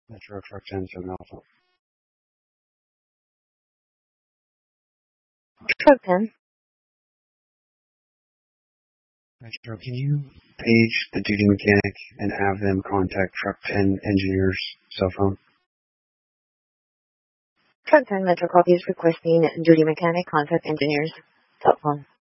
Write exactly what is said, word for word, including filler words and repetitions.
Metro Truck ten seven Alpha. Truck ten. Metro, can you page the duty mechanic and have them contact Truck ten engineer's cell phone? Truck ten Metro copies requesting duty mechanic contact engineers cell phone.